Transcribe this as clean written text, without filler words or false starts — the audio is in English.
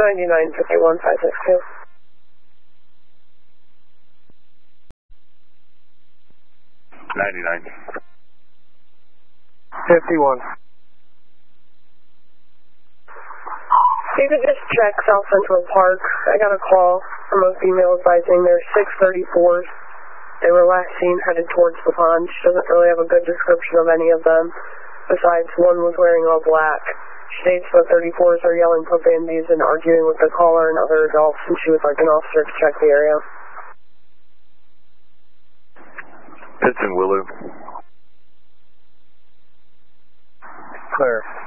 499 51 562. 99. 51. You could just check South Central Park. I got a call from a female advising there's 634s. They were last seen headed towards the pond. She doesn't really have a good description of any of them. Besides, one was wearing all black. She states the 34s are yelling profanities and arguing with the caller and other adults, and she would like an officer to check the area. Pitts and Willow. Clear.